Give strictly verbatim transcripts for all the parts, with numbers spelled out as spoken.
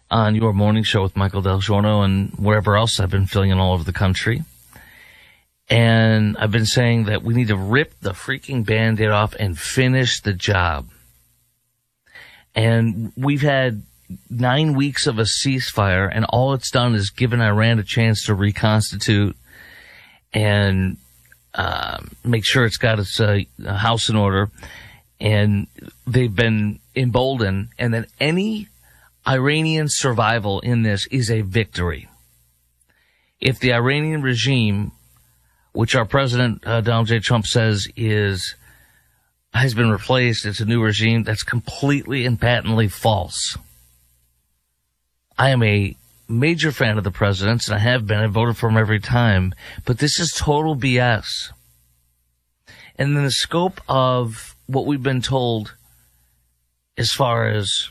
on your morning show with Michael Del Giorno and wherever else I've been filling in all over the country. And I've been saying that we need to rip the freaking Band-Aid off and finish the job. And we've had nine weeks of a ceasefire, and all it's done is given Iran a chance to reconstitute and uh, make sure it's got its uh, house in order. And they've been emboldened, and then any Iranian survival in this is a victory. If the Iranian regime, which our president, uh, Donald J. Trump, says is has been replaced, it's a new regime, that's completely and patently false. I am a major fan of the president's, and I have been. I voted for him every time. But this is total B S. And in the scope of what we've been told as far as,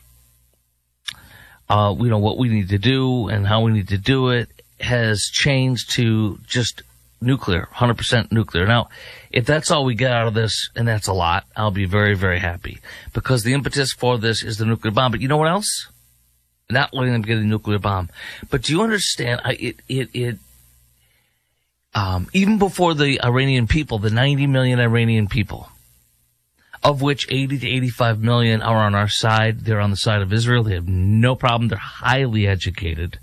uh, you know, what we need to do and how we need to do it has changed to just nuclear, one hundred percent nuclear. Now, if that's all we get out of this, and that's a lot, I'll be very, very happy. Because the impetus for this is the nuclear bomb. But you know what else? Not letting them get a nuclear bomb. But do you understand, I, it, it, it, um, even before the Iranian people, the ninety million Iranian people, of which eighty to eighty-five million are on our side, they're on the side of Israel, they have no problem, they're highly educated.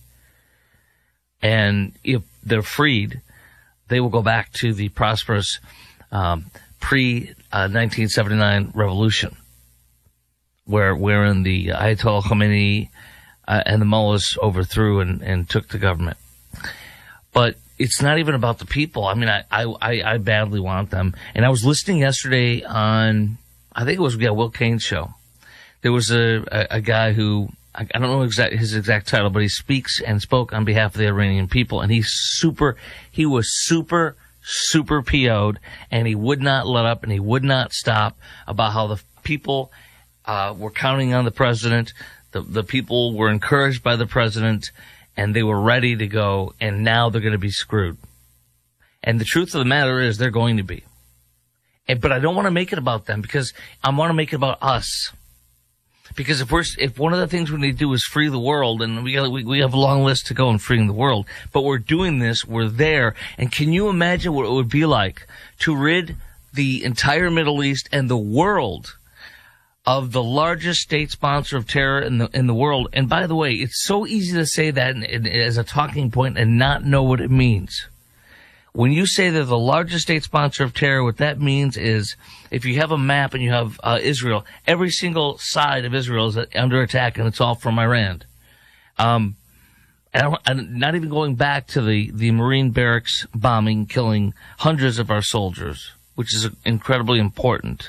And if they're freed, they will go back to the prosperous, um, pre-nineteen seventy-nine revolution, where, wherein the Ayatollah Khomeini Uh, and the mullahs overthrew and, and took the government. But it's not even about the people. I mean, I, I, I badly want them. And I was listening yesterday on, I think it was, yeah, Will Kane's show. There was a, a, a guy who, I, I don't know exact, his exact title, but he speaks and spoke on behalf of the Iranian people. And he's super, he was super, super P O'd, and he would not let up and he would not stop about how the people, uh, were counting on the president. The, the people were encouraged by the president, and they were ready to go, and now they're going to be screwed. And the truth of the matter is they're going to be. And, but I don't want to make it about them, because I want to make it about us. Because if we're, if one of the things we need to do is free the world, and we, we, we have a long list to go in freeing the world, but we're doing this, we're there, and can you imagine what it would be like to rid the entire Middle East and the world of the largest state sponsor of terror in the in the world? And by the way, it's so easy to say that in, in, as a talking point and not know what it means. When you say they're the largest state sponsor of terror, what that means is if you have a map and you have uh, Israel, every single side of Israel is under attack, and it's all from Iran. Um, and I'm not even going back to the, the Marine barracks bombing, killing hundreds of our soldiers, which is incredibly important.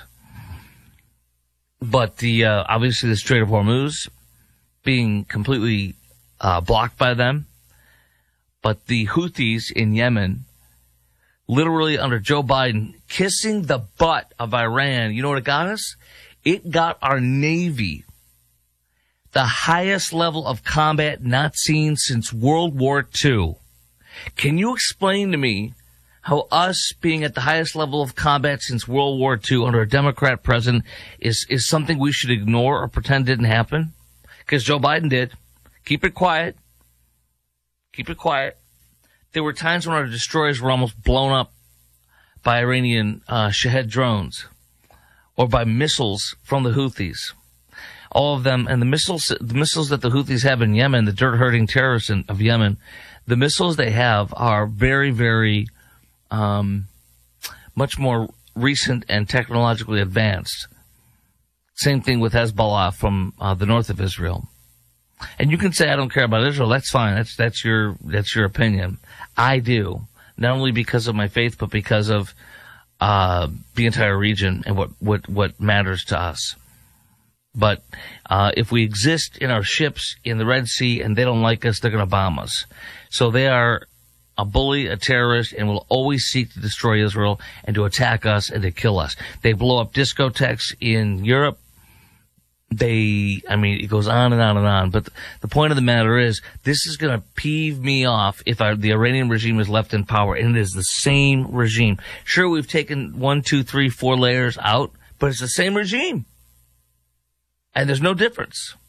But the, uh, obviously the Strait of Hormuz being completely, uh, blocked by them. But the Houthis in Yemen, literally under Joe Biden, kissing the butt of Iran. You know what it got us? It got our Navy the highest level of combat not seen since World War Two. Can you explain to me how us being at the highest level of combat since World War Two under a Democrat president is, is something we should ignore or pretend didn't happen? Because Joe Biden did. Keep it quiet. Keep it quiet. There were times when our destroyers were almost blown up by Iranian uh, Shahed drones or by missiles from the Houthis. All of them, and the missiles, the missiles that the Houthis have in Yemen, the dirt-hurting terrorists in, of Yemen, the missiles they have are very, very Um, much more recent and technologically advanced. Same thing with Hezbollah from uh, the north of Israel. And you can say I don't care about Israel. That's fine. That's that's your that's your opinion. I do, not only because of my faith, but because of uh, the entire region and what what what matters to us. But uh, if we exist in our ships in the Red Sea and they don't like us, they're going to bomb us. So they are a bully, a terrorist, and will always seek to destroy Israel and to attack us and to kill us. They blow up discotheques in Europe. They, I mean, it goes on and on and on. But the point of the matter is, this is going to peeve me off if our, the Iranian regime is left in power, and it is the same regime. Sure, we've taken one, two, three, four layers out, but it's the same regime. And there's no difference.